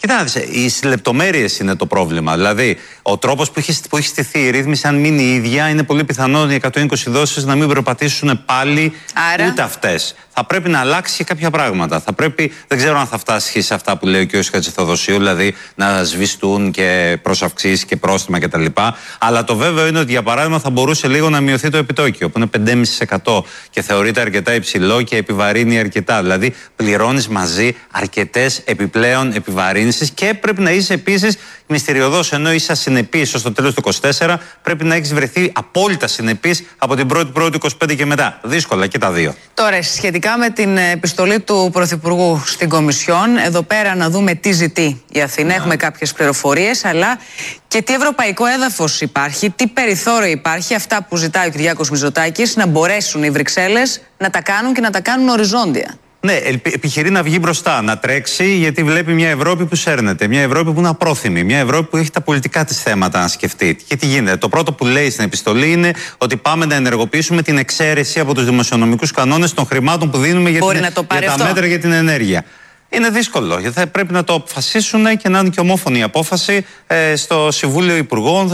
Κοιτάξτε, οι λεπτομέρειες είναι το πρόβλημα. Δηλαδή, ο τρόπος που έχει στηθεί η ρύθμιση, αν μείνει η ίδια, είναι πολύ πιθανό οι 120 δόσεις να μην περπατήσουν πάλι ούτε αυτές. Θα πρέπει να αλλάξει και κάποια πράγματα. Θα πρέπει, δεν ξέρω αν θα φτάσει σε αυτά που λέει ο κ. Χατζηθοδοσίου, δηλαδή να σβηστούν και προσαυξήσεις και πρόστιμα κτλ. Αλλά το βέβαιο είναι ότι, για παράδειγμα, θα μπορούσε λίγο να μειωθεί το επιτόκιο, που είναι 5,5% και θεωρείται αρκετά υψηλό και επιβαρύνει αρκετά. Δηλαδή, πληρώνεις μαζί αρκετές επιπλέον επιβαρύνσεις και πρέπει να είσαι επίσης μυστηριωδώς, ενώ είσαι ασυνεπής ως το τέλος του 24, πρέπει να έχεις βρεθεί απόλυτα συνεπής από την 1η του 25 και μετά. Δύσκολα και τα δύο. Τώρα, σχετικά με την επιστολή του Πρωθυπουργού στην Κομισιόν, εδώ πέρα να δούμε τι ζητεί η Αθήνα. Έχουμε κάποιες πληροφορίες, αλλά και τι ευρωπαϊκό έδαφος υπάρχει, τι περιθώριο υπάρχει, αυτά που ζητάει ο Κυριάκος Μητσοτάκης, να μπορέσουν οι Βρυξέλλες να τα κάνουν και να τα κάνουν οριζόντια. Ναι, επιχειρεί να βγει μπροστά, να τρέξει, γιατί βλέπει μια Ευρώπη που σέρνεται, μια Ευρώπη που είναι απρόθυμη, μια Ευρώπη που έχει τα πολιτικά της θέματα να σκεφτεί. Και τι γίνεται? Το πρώτο που λέει στην επιστολή είναι ότι πάμε να ενεργοποιήσουμε την εξαίρεση από τους δημοσιονομικούς κανόνες των χρημάτων που δίνουμε για τα μέτρα για την ενέργεια. Είναι δύσκολο, γιατί θα πρέπει να το αποφασίσουν και να είναι και ομόφωνη η απόφαση στο Συμβούλιο Υπουργών,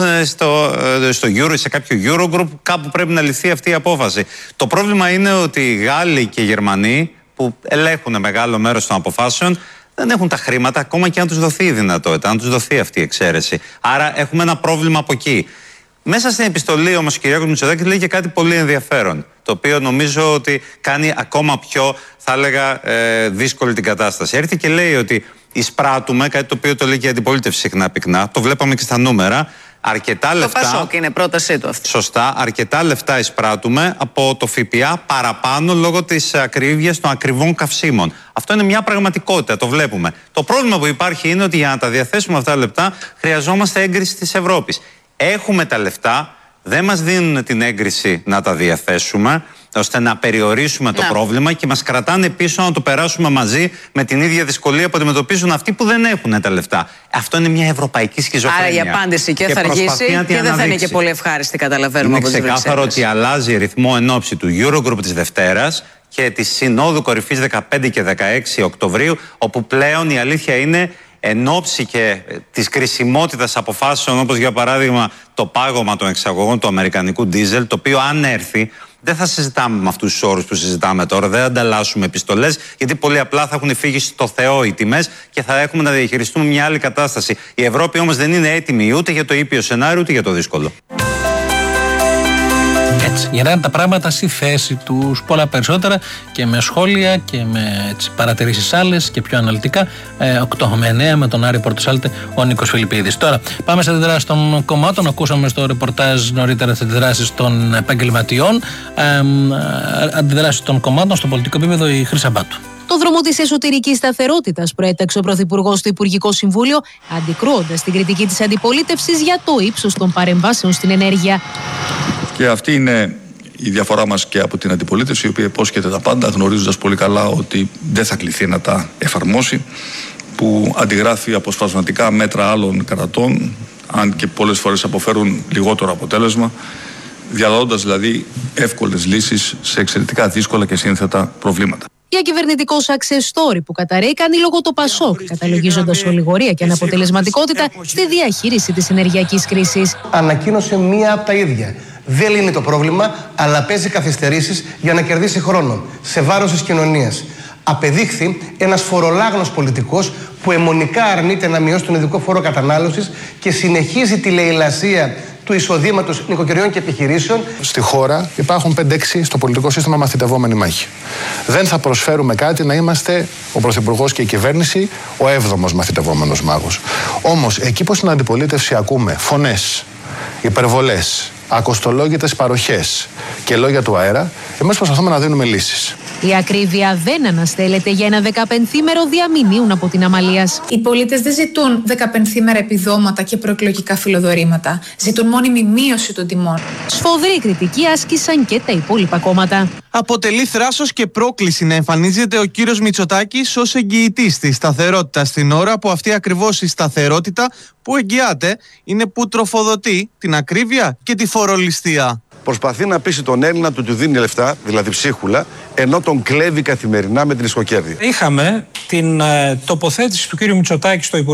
σε κάποιο Eurogroup, κάπου πρέπει να ληφθεί αυτή η απόφαση. Το πρόβλημα είναι ότι οι Γάλλοι και οι Γερμανοί, που ελέγχουν μεγάλο μέρος των αποφάσεων, δεν έχουν τα χρήματα, ακόμα και αν τους δοθεί η δυνατότητα, αν τους δοθεί αυτή η εξαίρεση. Άρα έχουμε ένα πρόβλημα από εκεί. Μέσα στην επιστολή όμως ο Κυριάκος Μητσοτάκης λέει και κάτι πολύ ενδιαφέρον, το οποίο νομίζω ότι κάνει ακόμα πιο, θα έλεγα, δύσκολη την κατάσταση. Έρχεται και λέει ότι εισπράττουμε, κάτι το οποίο το λέει και η αντιπολίτευση συχνά πυκνά, το βλέπαμε και στα νούμερα, αρκετά λεφτά. Το Πασόκ είναι πρότασή του αυτή. Σωστά, αρκετά λεφτά εισπράττουμε από το ΦΠΑ παραπάνω λόγω της ακρίβειας των ακριβών καυσίμων. Αυτό είναι μια πραγματικότητα, το βλέπουμε. Το πρόβλημα που υπάρχει είναι ότι για να τα διαθέσουμε αυτά τα λεφτά χρειαζόμαστε έγκριση της Ευρώπης. Έχουμε τα λεφτά, δεν μας δίνουν την έγκριση να τα διαθέσουμε, ώστε να περιορίσουμε το πρόβλημα και μας κρατάνε πίσω να το περάσουμε μαζί με την ίδια δυσκολία που αντιμετωπίζουν αυτοί που δεν έχουν τα λεφτά. Αυτό είναι μια ευρωπαϊκή σχιζοφρένεια. Άρα η απάντηση και θα αργήσει και δεν θα είναι και πολύ ευχάριστη, καταλαβαίνουμε. Είναι ξεκάθαρο ότι αλλάζει ρυθμό εν ώψη του Eurogroup της Δευτέρας και της Συνόδου Κορυφής 15 και 16 Οκτωβρίου, όπου πλέον η αλήθεια είναι, εν ώψη και της κρισιμότητας αποφάσεων, όπως για παράδειγμα το πάγωμα των εξαγωγών του αμερικανικού ντίζελ, το οποίο αν έρθει δεν θα συζητάμε με αυτούς τους όρους που συζητάμε τώρα, δεν ανταλλάσσουμε επιστολές, γιατί πολύ απλά θα έχουν φύγει στο Θεό οι τιμές και θα έχουμε να διαχειριστούμε μια άλλη κατάσταση. Η Ευρώπη όμως δεν είναι έτοιμη ούτε για το ήπιο σενάριο ούτε για το δύσκολο. Έτσι, για να είναι τα πράγματα στη θέση τους, πολλά περισσότερα και με σχόλια και με παρατηρήσεις άλλες και πιο αναλυτικά 8 με 9 με τον Άρη Πορτοσάλτε, ο Νίκος Φιλιππίδης. Τώρα πάμε στις αντιδράσεις των κομμάτων. Ακούσαμε στο ρεπορτάζ νωρίτερα τις αντιδράσεις των επαγγελματιών, αντιδράσεις των κομμάτων στο πολιτικό επίπεδο η Χρύσα Μπάτου. Το δρόμο της εσωτερικής σταθερότητας προέταξε ο Πρωθυπουργός στο Υπουργικό Συμβούλιο, αντικρούοντας την κριτική της αντιπολίτευσης για το ύψος των παρεμβάσεων στην ενέργεια. Και αυτή είναι η διαφορά μας και από την αντιπολίτευση, η οποία υπόσχεται τα πάντα, γνωρίζοντας πολύ καλά ότι δεν θα κληθεί να τα εφαρμόσει, που αντιγράφει αποσπασματικά μέτρα άλλων κρατών, αν και πολλές φορές αποφέρουν λιγότερο αποτέλεσμα, διαλώντας δηλαδή εύκολες λύσεις σε εξαιρετικά δύσκολα και σύνθετα προβλήματα. Για κυβερνητικό success story που καταραίει κάνει λόγο το Πασόκ, καταλογίζοντας ολιγορία και αναποτελεσματικότητα στη διαχείριση της ενεργειακής κρίσης. Ανακοίνωσε μία από τα ίδια. Δεν λύνει το πρόβλημα, αλλά παίζει καθυστερήσεις για να κερδίσει χρόνο, σε βάρος της κοινωνίας. Απεδείχθη ένας φορολάγνος πολιτικός που αιμονικά αρνείται να μειώσει τον ειδικό φόρο κατανάλωσης και συνεχίζει τη λαιλασία του εισοδήματος νοικοκυριών και επιχειρήσεων. Στη χώρα υπάρχουν 5-6 στο πολιτικό σύστημα μαθητευόμενοι μάχη. Δεν θα προσφέρουμε κάτι να είμαστε ο Πρωθυπουργός και η κυβέρνηση ο 7ος μαθητευόμενος μάγος. Όμως εκεί που στην αντιπολίτευση ακούμε φωνές, υπερβολές, ακοστολόγητες παροχές και λόγια του αέρα, εμείς προσπαθούμε να δίνουμε λύσεις. Η ακρίβεια δεν αναστέλλεται για ένα 15ήμερο διαμηνύουν από την Αμαλίας. Οι πολίτες δεν ζητούν 15ήμερα επιδόματα και προεκλογικά φιλοδορήματα. Ζητούν μόνιμη μείωση των τιμών. Σφοδρή κριτική άσκησαν και τα υπόλοιπα κόμματα. Αποτελεί θράσος και πρόκληση να εμφανίζεται ο κύριος Μητσοτάκης ως εγγυητής της σταθερότητας στην ώρα που αυτή ακριβώς η σταθερότητα που εγγυάται είναι που τροφοδοτεί την ακρίβεια και τη φορολιστία. Προσπαθεί να πείσει τον Έλληνα του δίνει λεφτά, δηλαδή ψίχουλα, ενώ τον κλέβει καθημερινά με την ισκοκέρδη. Είχαμε την τοποθέτηση του κύριου Μητσοτάκη στο Υπουργείο